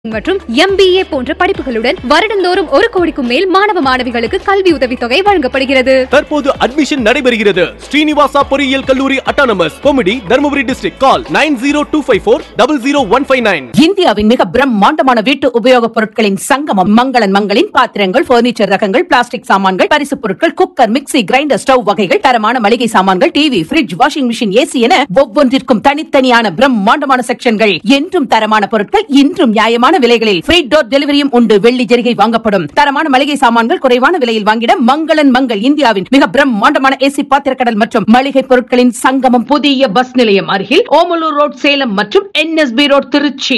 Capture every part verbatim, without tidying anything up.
மற்றும் M B A போன்ற படிப்புகளுடன் வருடந்தோறும் ஒரு கோடிக்கும் மேல் மாணவ மாணவிகளுக்கு கல்வி உதவித்தொகை வழங்கப்படுகிறது. தற்போது அட்மிஷன் நடைபெறுகிறது. ஸ்ரீனிவாசா பொறியியல் கல்லூரி autonomous கொமிடி Dharmapuri district. Call nine zero two five four double zero one five nine. இந்தியாவின் மிக பிரம்மாண்டமான வீட்டு உபயோகப் பொருட்களின் சங்கமம் மங்களன் மங்களின் பாத்திரங்கள், பர்னிச்சர் ரகங்கள், பிளாஸ்டிக் சாமான்கள், பரிசுப் பொருட்கள், குக்கர், மிக்ஸி, கிரைண்டர், ஸ்டவ் வகைகள், தரமான மளிகை சாமான்கள், TV, fridge, washing machine, AC என ஒவ்வொன்றிற்கும் தனித்தனியான பிரம்மாண்டமான செக்ஷன்கள். என்றும் தரமான பொருட்கள், இன்றும் நியாயமான விலைகளில் ஃப்ரீ டோர் டெலிவரியும் உண்டு. வெள்ளி ஜெரிகை வாங்கப்படும். தரமான மளிகை சாமான்கள் குறைவான விலையில் வாங்கிட மங்களன் மங்கள். இந்தியாவின் மிக பிரம்மாண்டமான ஏசி பாத்திரக்கடல் மற்றும் மளிகை பொருட்களின் சங்கமம். புதிய பஸ் நிலையம் அருகில் ஓமலூர் ரோட் சேலம் மற்றும் N S B road Trichy.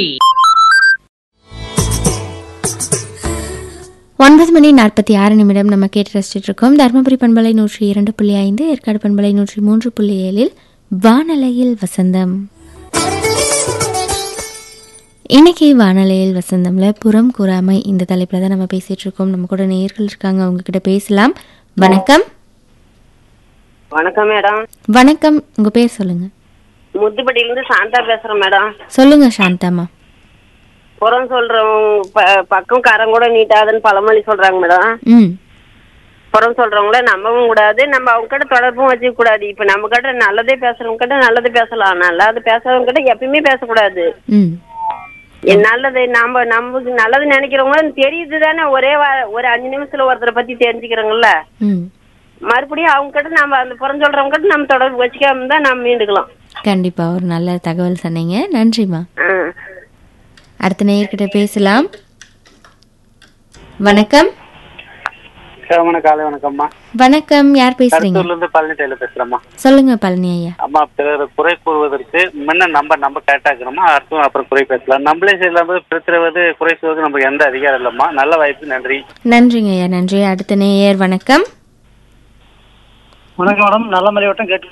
ஒன்பது மணி நாற்பத்தி ஆறு நிமிடம் நம்ம கேட்டு ரசிச்சுட்டு இருக்கோம். தருமபுரி பண்பலை நூற்றி இரண்டு புள்ளி ஐந்து, ஏற்காடு பண்பலை நூற்றி மூன்று புள்ளி ஏழில் வானலையில் வசந்தம். இன்னைக்கு வானலையில் வசந்தம்ல புறம் கூறாமை இந்த தலைப்புல தான் நம்ம பேசிட்டு இருக்கோம். நம்ம கூட நேயர்கள் இருக்காங்க, அவங்க கிட்ட பேசலாம். வணக்கம். வணக்கம் மேடம். வணக்கம், உங்க பேர் சொல்லுங்க. முத்துப்பட்டியில இருந்து சாந்தா பேசுறேன் மேடம். சொல்லுங்க சாந்தாமா. புறம் சொல்றவங்க பக்கம் காரம் கூட நீட்டாதுன்னு பழமொழி சொல்றாங்க மேடம். ம். புறம் சொல்றவங்கள நம்பவும் கூடாது, நம்ம அவங்க கிட்ட தொடர்பும் வச்சுக்க கூடாது. இப்ப நம்ம கிட்ட நல்லதே பேசுறவங்க கிட்ட நல்லது பேசலாம், நல்லது பேசுறவங்க கிட்ட எப்பயுமே பேசக்கூடாது. ம். நல்லது நம்ம நமக்கு நல்லது நினைக்கிறவங்க தெரியுது தானே, ஒரே ஒரு அஞ்சு நிமிஷத்துல ஒருத்தரை பத்தி தெரிஞ்சுக்கிறோங்கல்ல. மறுபடியும் அவங்க கிட்ட நம்ம அந்த புறம் சொல்றவங்க கிட்ட நம்ம தொடர்பு வச்சுக்காம தான் நம்ம மீண்டுக்கலாம். கண்டிப்பா ஒரு நல்ல தகவல் சொன்னீங்க, நன்றிமா. அடுத்த நேயர்கிட்ட பேசலாம். வணக்கம். காலை வணக்கம்மா. வணக்கம், யார் பேசுறீங்க? பழனி டெய்லர் பேசுறேம்மா. சொல்லுங்க பழனி ஐயா. அம்மா பிறர் குறை கூறுவதற்கு முன்ன நம்ம நம்ம கேட்டாக்கிறோமா, அடுத்தும் அப்புறம் குறை பேசலாம். நம்மளே இல்லாம பிரித்துறது குறை சொல்வதற்கு நமக்கு எந்த அதிகாரம் இல்லம்மா. நல்ல வாய்ப்பு, நன்றி. நன்றிங்க ஐயா, நன்றி. அடுத்த நேயர் வணக்கம். வணக்கம் மேடம், நல்ல மலைவட்டம் கேட்டு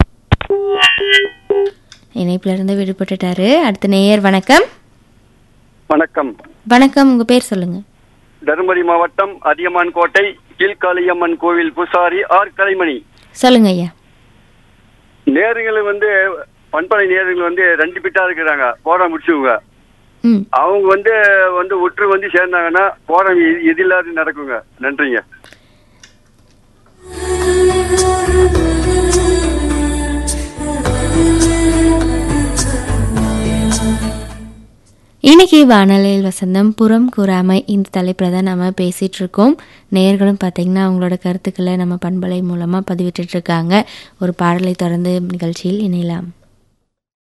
இணைப்புல இருந்து விடுபட்டுட்டாரு. அடுத்த நேயர் வணக்கம். வணக்கம். வணக்கம், உங்க பேர் சொல்லுங்க. தருமபுரி மாவட்டம் அதியமான் கோட்டை கீழ்காளியம்மன் கோவில் பூசாரி ஆர் கலைமணி. சொல்லுங்க ஐயா. நேருங்களை வந்து பண்பலை நேருங்கள் வந்து ரெண்டு பிட்டா இருக்கிறாங்க, போராட முடிச்சவங்க. அவங்க வந்து வந்து ஒற்று வந்து சேர்ந்தாங்கன்னா போராடம் எதிராது நடக்குங்க. நன்றிங்க. இன்னைக்கு வானலையில் வசந்தம் புறம் கூறாமை இந்த தலைப்புல தான் நம்ம பேசிட்டு இருக்கோம். நேயர்களும் பார்த்தீங்கன்னா அவங்களோட கருத்துக்களை நம்ம பண்பலை மூலமா பதிவிட்டு இருக்காங்க. ஒரு பாடலை தொடர்ந்து நிகழ்ச்சியில் இணையலாம்.